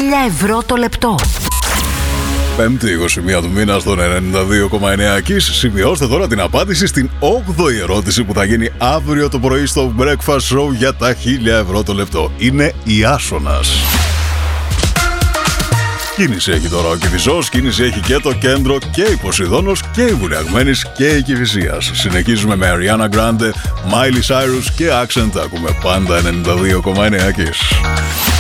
ευρώ το λεπτό. Πέμπτη, 21 του μήνα στον 92,9 Kiss. Σημειώστε τώρα την απάντηση στην 8η ερώτηση που θα γίνει αύριο το πρωί στο Breakfast Show για τα 1000 ευρώ το λεπτό. Είναι η Άσονας. Κίνηση έχει τώρα ο Κηφισός, κίνηση έχει και το κέντρο και η Ποσειδώνος και η Βουλιαγμένης και η Κηφισίας. Συνεχίζουμε με Ariana Grande, Miley Cyrus και Accent. Ακούμε πάντα 92,9 Kiss.